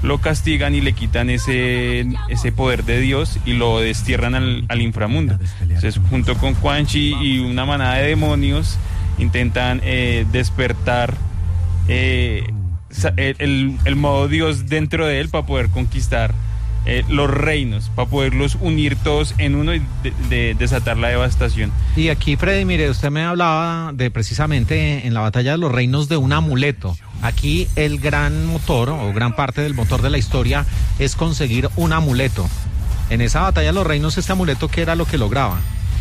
lo castigan y le quitan ese poder de Dios y lo destierran al inframundo. Entonces, junto con Quan Chi y una manada de demonios, intentan despertar el modo Dios dentro de él para poder conquistar los reinos, para poderlos unir todos en uno y desatar la devastación. Y aquí, Freddy, mire, usted me hablaba de precisamente en la batalla de los reinos de un amuleto. Aquí el gran motor o gran parte del motor de la historia es conseguir un amuleto. En esa batalla de los reinos, este amuleto, ¿qué era lo que lograba?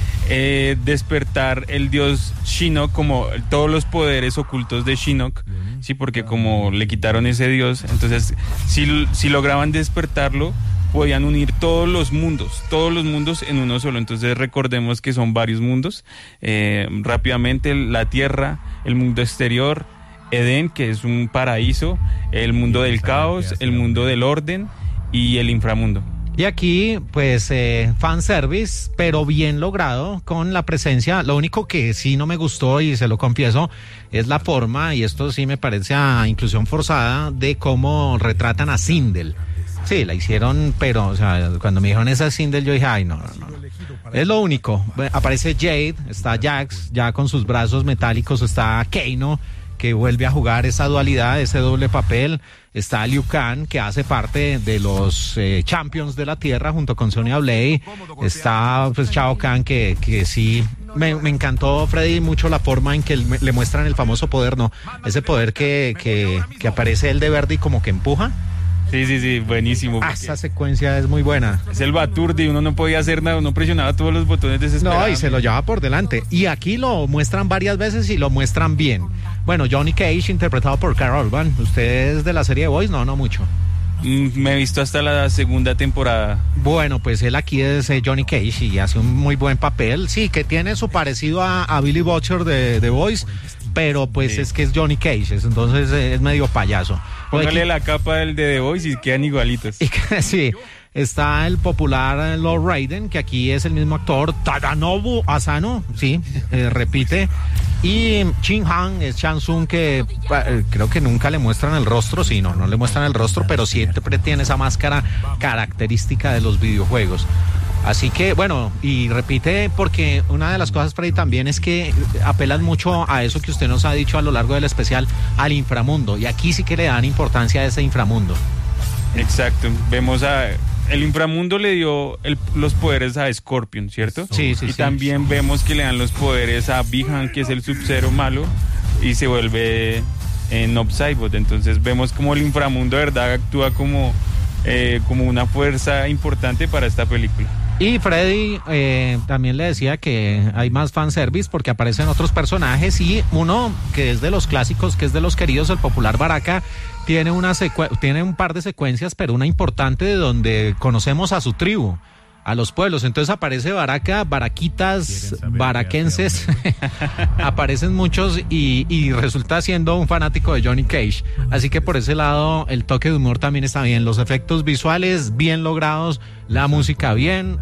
Despertar el dios Shinnok, como todos los poderes ocultos de Shinnok, sí, porque como le quitaron ese dios, entonces si lograban despertarlo, podían unir todos los mundos en uno solo. Entonces recordemos que son varios mundos, rápidamente: la tierra, el mundo exterior, Edén, que es un paraíso, el mundo del caos, el mundo del orden y el inframundo. Y aquí, pues, fanservice, pero bien logrado con la presencia. Lo único que sí no me gustó, y se lo confieso, es la forma, y esto sí me parece a inclusión forzada, de cómo retratan a Sindel. Sí, la hicieron, pero, o sea, cuando me dijeron esa Sindel, yo dije, ay, no. Es lo único. Aparece Jade, está Jax, ya con sus brazos metálicos, está Kano, que vuelve a jugar esa dualidad, ese doble papel. Está Liu Kang, que hace parte de los Champions de la Tierra junto con Sonya Blade. Está pues Shao Kahn, que sí me encantó, Freddy, mucho la forma en que le muestran el famoso poder, ¿no? Ese poder que aparece él de verde y como que empuja. Sí, buenísimo. Esa secuencia es muy buena. Es el Baturdi, uno no podía hacer nada, uno presionaba todos los botones desesperados. No, y se lo lleva por delante. Y aquí lo muestran varias veces y lo muestran bien. Bueno, Johnny Cage, interpretado por Karl Urban. ¿Usted es de la serie The Boys? No mucho. Me he visto hasta la segunda temporada. Bueno, pues él aquí es Johnny Cage y hace un muy buen papel. Sí, que tiene su parecido a Billy Butcher de The Boys, pero pues sí, es que es Johnny Cage, entonces es medio payaso. Póngale la capa del de The Boys y quedan igualitos. Sí, está el popular Lord Raiden, que aquí es el mismo actor, Tadanobu Asano, sí, repite. Y Shin Han es Shang Tsung, que creo que nunca le muestran el rostro, sí, no le muestran el rostro, pero siempre tiene esa máscara característica de los videojuegos. Así que, bueno, y repite, porque una de las cosas, Freddy, también es que apelan mucho a eso que usted nos ha dicho a lo largo del especial, al inframundo, y aquí sí que le dan importancia a ese inframundo. Exacto, vemos el inframundo le dio los poderes a Scorpion, ¿cierto? Sí. Y también vemos que le dan los poderes a Bi-Han, que es el Sub-Zero malo, y se vuelve Nob Saibot. Entonces vemos como el inframundo de verdad actúa como una fuerza importante para esta película. Y Freddy también le decía que hay más fanservice porque aparecen otros personajes, y uno que es de los clásicos, que es de los queridos, el popular Baraka, tiene un par de secuencias, pero una importante, de donde conocemos a su tribu, a los pueblos. Entonces aparece Baraka, baraquitas, baraquenses, aparecen muchos, y resulta siendo un fanático de Johnny Cage. Así que por ese lado el toque de humor también está bien, los efectos visuales bien logrados, la música bien,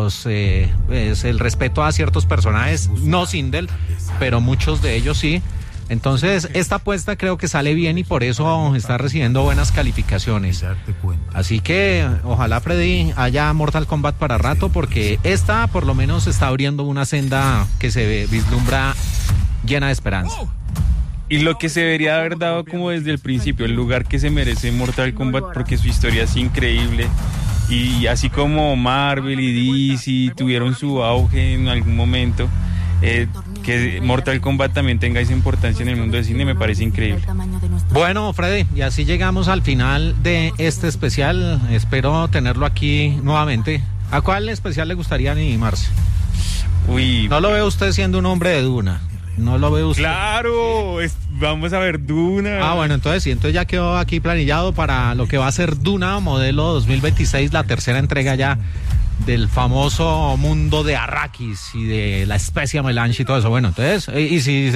el respeto a ciertos personajes, no Sindel, pero muchos de ellos sí. Entonces esta apuesta creo que sale bien y por eso está recibiendo buenas calificaciones. Así que ojalá, Freddy, haya Mortal Kombat para rato, porque esta por lo menos está abriendo una senda que se vislumbra llena de esperanza. Y lo que se debería haber dado como desde el principio, el lugar que se merece Mortal Kombat, porque su historia es increíble. Y así como Marvel y DC tuvieron su auge en algún momento, que Mortal Kombat también tenga esa importancia en el mundo del cine me parece increíble. Bueno, Freddy, y así llegamos al final de este especial. Espero tenerlo aquí nuevamente. ¿A cuál especial le gustaría animarse? No lo ve usted siendo un hombre de Duna. No lo ve usted. Claro, vamos a ver Duna. Bueno, entonces sí, entonces ya quedó aquí planillado para lo que va a ser Duna modelo 2026, la tercera entrega ya del famoso mundo de Arrakis y de la especie Melange y todo eso. Bueno, entonces, y si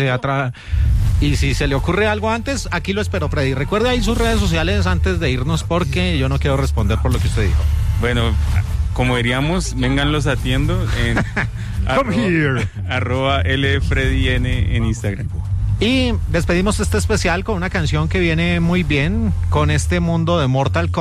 se le ocurre algo antes, aquí lo espero, Freddy. Recuerde ahí sus redes sociales antes de irnos, porque yo no quiero responder por lo que usted dijo. Bueno, como diríamos, vénganlos atiendo en @LFreddyN en Instagram. Y despedimos este especial con una canción que viene muy bien con este mundo de Mortal Kombat.